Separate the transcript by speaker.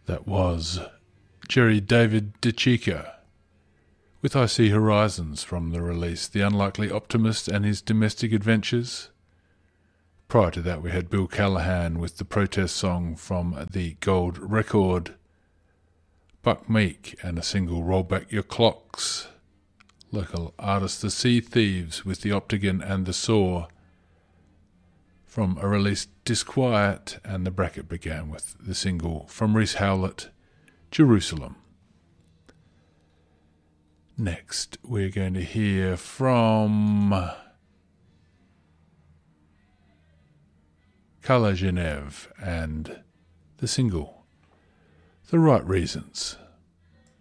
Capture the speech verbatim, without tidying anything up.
Speaker 1: That was Jerry David DeCicco with I See Horizons from the release The Unlikely Optimist and His Domestic Adventures. Prior to that we had Bill Callahan with the protest song from the Gold Record, Buck Meek and a single Roll Back Your Clocks. Local artist The Sea Thieves with the Optigan and the Saw from a release Disquiet, and the bracket began with the single from Reese Howlett, Jerusalem. Next we're going to hear from Carla Genève and the single The Right Reasons.